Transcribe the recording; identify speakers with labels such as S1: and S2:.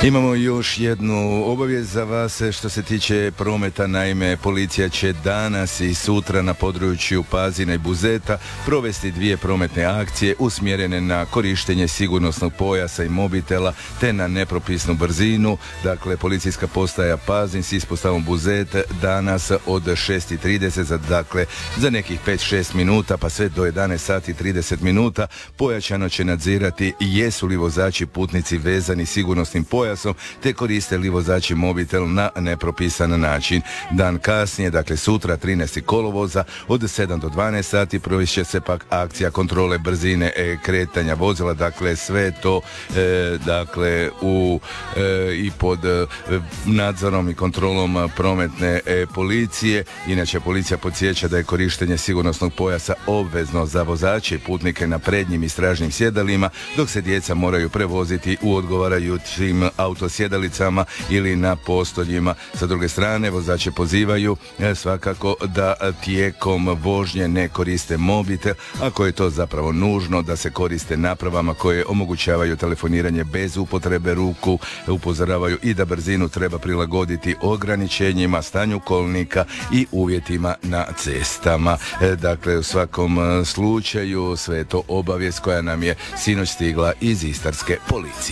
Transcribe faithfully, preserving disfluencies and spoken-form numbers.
S1: Imamo još jednu obavijest za vas što se tiče prometa. Naime, policija će danas i sutra na području Pazina i Buzeta provesti dvije prometne akcije usmjerene na korištenje sigurnosnog pojasa i mobitela te na nepropisnu brzinu. Dakle, policijska postaja Pazin s ispostavom Buzet danas od šest i trideset za, dakle, za nekih pet do šest minuta pa sve do jedanaest sati i trideset minuta pojačano će nadzirati jesu li vozači putnici vezani sigurnosnim pojasom te koriste li vozači mobitel na nepropisan način. Dan kasnije, dakle sutra trinaestog kolovoza od sedam do dvanaest sati provest će se pak akcija kontrole brzine e, kretanja vozila, dakle sve to e, dakle u e, i pod e, nadzorom i kontrolom prometne e, policije. Inače, policija podsjeća da je korištenje sigurnosnog pojasa obvezno za vozače i putnike na prednjim i stražnjim sjedalima, dok se djeca moraju prevoziti u odgovarajućim autosjedalicama ili na postoljima. Sa druge strane, vozače pozivaju e, svakako da tijekom vožnje ne koriste mobitel, ako je to zapravo nužno, da se koriste napravama koje omogućavaju telefoniranje bez upotrebe ruku. Upozoravaju i da brzinu treba prilagoditi ograničenjima, stanju kolnika i uvjetima na cestama. E, dakle, u svakom slučaju sve je to obavijest koja nam je sinoć stigla iz istarske policije.